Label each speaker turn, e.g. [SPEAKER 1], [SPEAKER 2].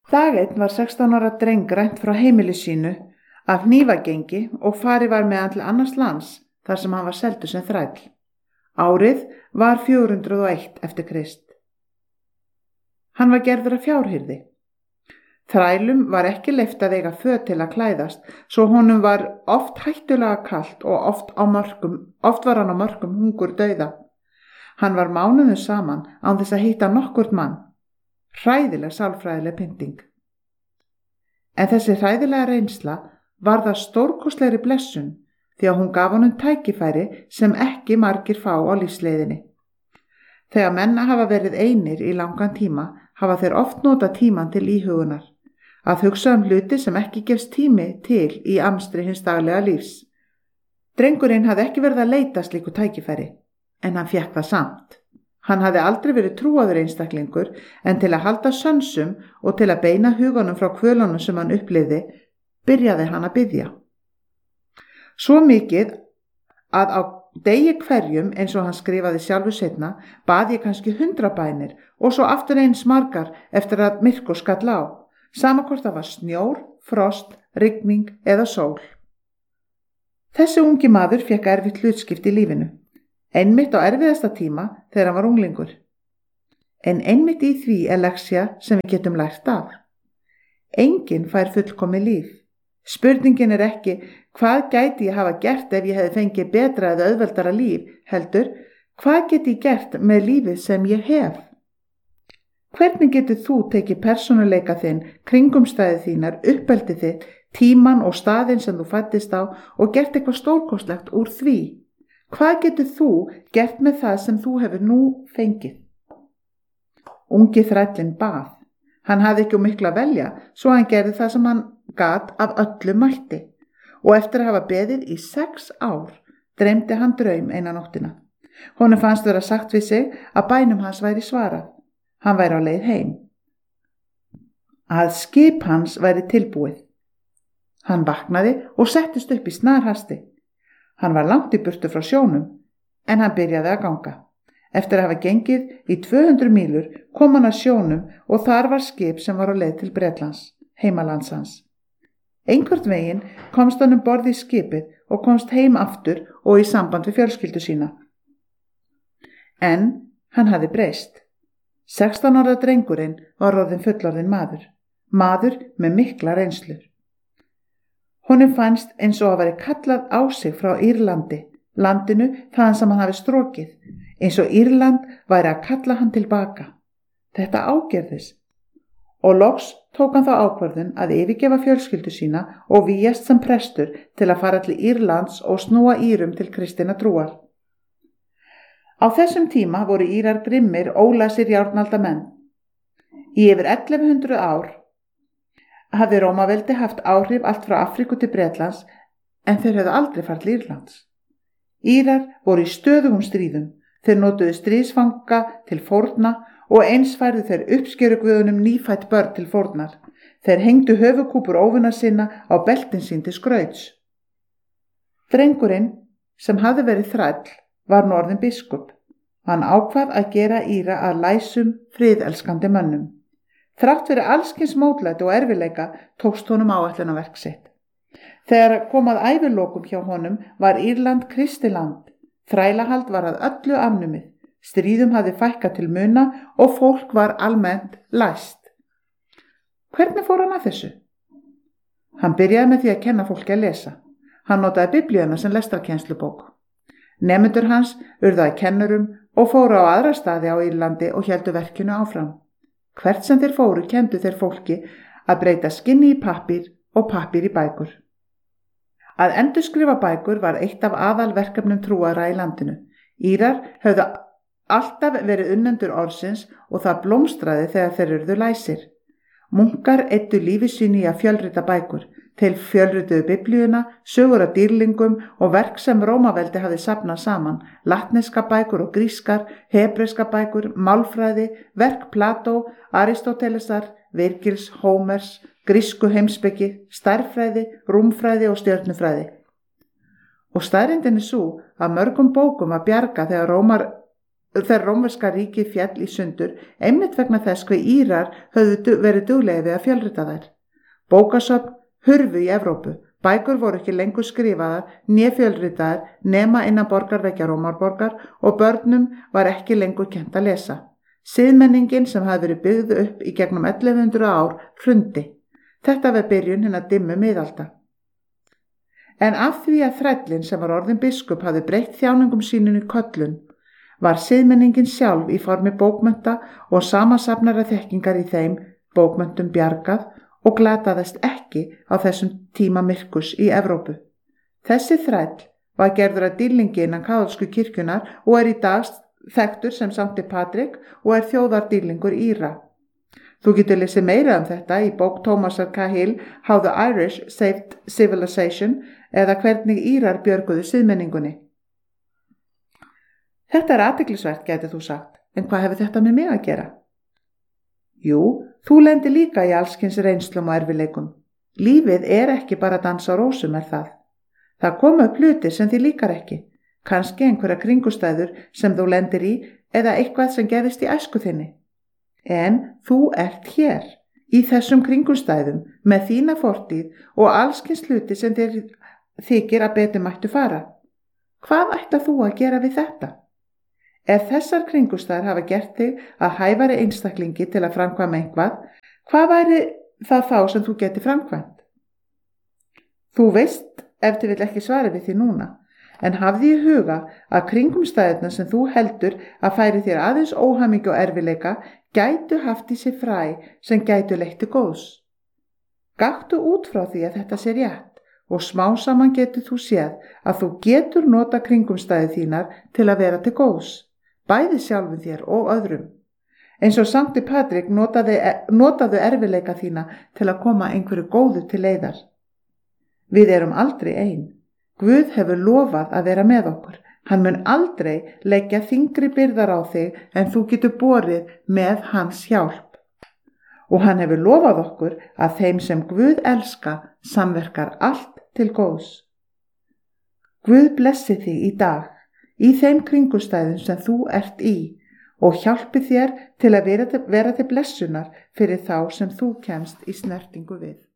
[SPEAKER 1] Dag einn var 16 ára dreng rænt frá heimili sínu af hnífagengi og farið var með hann til annars lands þar sem hann var seldur sem þræll. Árið var 401 eftir Krist. Hann var gerður af fjárhirði. Þrælum var ekki leyft að eiga föt til að klæðast, svo honum var oft hættulega kalt og oft var hann á mörkum hungur dauða. Hann var mánuðum saman án þess að hitta nokkurt mann. Hræðileg sálfræðileg pynding. En þessi hræðilega reynsla var það stórkostlegri blessun því að hún gaf honum tækifæri sem ekki margir fá á lífsleiðinni. Þegar menn hafa verið einir í langan tíma hafa þeir oft notað tíman til íhugunar, að hugsa hluti sem ekki gefst tími til í amstri hins daglega lífs. Drengurinn hafði ekki verið að leita slíku tækifæri, en hann fékk það samt. Hann hafði aldrei verið trúaður einstaklingur, en til að halda sönsum og til að beina huganum frá kvölunum sem hann upplifði, byrjaði hann að biðja. Svo mikið að á degi hverjum, eins og hann skrifaði sjálfur seinna, bað ég kannski 100 bænir og svo aftur eins margar eftir að myrkur skall á, sama hvort það var snjór, frost, rigning eða sól. Þessi ungi maður fékk erfitt hlutskipti í lífinu, einmitt á erfiðasta tíma þegar hann var unglingur. En einmitt í því er leksja sem við getum lært af. Enginn fær fullkomið líf. Spurningin er ekki hvað gæti ég hafa gert ef ég hefði fengið betra eða auðveldara líf, heldur hvað geti ég gert með lífið sem ég hef? Hvernig getur þú tekið persónuleika þinn, kringumstæðið þínar, uppeldið þitt, tíman og staðinn sem þú fæddist á og gert eitthvað stórkostlegt úr því? Hvað getur þú gert með það sem þú hefur nú fengið? Ungi þrællinn bað. Hann hafði ekki miklu að velja, svo hann gerði það sem hann gat af öllu mætti. Og eftir að hafa beðið í 6 ár, dreymdi hann draum eina nóttina. Honum fannst vera sagt við sig að bænum hans væri svarað. Hann væri á leið heim. Að skip hans væri tilbúið. Hann vaknaði og settist upp í snarhasti. Hann var langt í burtu frá sjónum, en hann byrjaði að ganga. Eftir að hafa gengið í 200 mílur kom hann að sjónum og þar var skip sem var á leið til Bretlands, heimalands hans. Einhvern veginn komst hann borð í skipið og komst heim aftur og í samband við fjölskyldu sína. En hann hafði breyst. 16 ára drengurinn var orðinn fullorðinn maður með mikla reynslur. Honum fannst eins og að veri kallað á sig frá Írlandi, landinu þaðan sem hann hafi strokið, eins og Írland væri að kalla hann tilbaka. Þetta ágerðist og loks tók hann þá ákvörðun að yfirgefa fjölskyldu sína og vígjast sem prestur til að fara til Írlands og snúa Írum til kristinna trúar. Á þessum tíma voru Írar grimmir, ólæsir járnaldamenn. Í yfir 1100 ár hafði Rómaveldi haft áhrif allt frá Afríku til Bretlands, en þeir hefðu aldrei farið til Írlands. Írar voru í stöðugum stríðum, þeir notuðu stríðsfanga til fórna og eins færðu þeir uppskeruguðunum nýfætt börn til fórnar. Þeir hengdu höfukúpur óvina sinna á beltin sín til skrauts. Drengurinn, sem hafði verið þræll, var nú orðinn biskup. Hann ákvað að gera Íra að læsum, friðelskandi mönnum. Þrátt fyrir allskins mótlæti og erfiðleika tókst honum áætlunarverk sitt. Þegar kom að ævilokum hjá honum var Írland kristiland. Þrælahald var að öllu afnumið. Stríðum hafði fækkað til muna og fólk var almennt læst. Hvernig fór hann að þessu? Hann byrjaði með því að kenna fólki að lesa. Hann notaði biblíuna sem lestrarkennslubók. Nemendur hans urðu að kennurum og fóru á aðra staði á Írlandi og héldu verkinu áfram. Hvert sem þeir fóru kenndu þeir fólki að breyta skinni í pappír og pappír í bækur. Að endurskrifa bækur var eitt af aðalverkefnum trúara í landinu. Írar höfðu alltaf verið unnendur orðsins og það blómstraði þegar þeir urðu læsir. Munkar eyddu lífi sínu í að fjölrita bækur. Þeir fjölrituðu biblíuna, sögur af dýrlingum og verk sem Rómaveldi hafði safnað saman, latneska bækur og grískar, hebreska bækur, málfræði, verk Plató, Aristótelesar, Virgils, Hómers, grísku heimspeki, stærðfræði, rúmfræði og stjörnufræði. Og staðreyndin er sú að mörgum bókum var bjargað þegar þegar rómverska ríkið féll í sundur einmitt vegna þess hve Írar höfðu verið duglegir við að fjölrita þær. Bókasöfn hurfu í Evrópu, bækur voru ekki lengur skrifaðar né fjölritaðar nema innan borgarveggja Rómarborgar og börnum var ekki lengur kennt að lesa. Siðmenningin sem hafði verið byggð upp í gegnum 1100 ár hrundi. Þetta var byrjun hinna dimmu miðalda. En af því að þrællinn sem var orðinn biskup hafði breytt þjáningum sínum í köllun, var siðmenningin sjálf í formi bókmennta og samansafnara þekkingar í þeim bókmenntum bjargað og glataðist ekki á þessum tíma myrkus í Evrópu. Þessi þræll var gerður að dýrlingi innan kaþólsku kirkjunnar og í dag þekktur sem Sankti Patrik og þjóðardýrlingur Íra. Þú getur lesið meira þetta í bók Thomasar Cahill How the Irish Saved Civilization eða hvernig Írar björguðu siðmenningunni. Þetta athyglisvert, gæti þú sagt, en hvað hefur þetta með mig að gera? Jú, þú lendir líka í allskyns reynslum og erfileikum. Lífið ekki bara dans á rósum það. Það koma upp hlutir sem þið líkar ekki, kannski einhverja kringustæður sem þú lendir í eða eitthvað sem gerðist í æsku þinni. En þú ert hér, í þessum kringustæðum, með þína fortíð og allskyns hluti sem þér þykir að betur mættu fara. Hvað ætlar þú að gera við þetta? Ef þessar kringustæður hafa gert þig að hæfari einstaklingi til að framkvæma eitthvað, hvað væri það þá sem þú geti framkvæmt? Þú veist ef þið vill ekki svara við því núna, en hafði í huga að kringumstæðurnar sem þú heldur að færi þér aðeins óhamingju og erfileika gætu haft í sig fræ sem gætu leitt til góðs. Gakktu út frá því að þetta sé rétt og smá saman getur þú séð að þú getur nota kringumstæður þínar til að vera til góðs, bæði sjálfum þér og öðrum. Eins og Sankti Patrik notaðu erfileika þína til að koma einhverju góðu til leiðar. Við erum aldrei ein. Guð hefur lofað að vera með okkur. Hann mun aldrei leggja þyngri byrðar á þig en þú getur borið með hans hjálp. Og hann hefur lofað okkur að þeim sem Guð elska samverkar allt til góðs. Guð blessi þig í dag, í þeim kringustæðum sem þú ert í og hjálpi þér til að vera til blessunar fyrir þá sem þú kemst í snertingu við.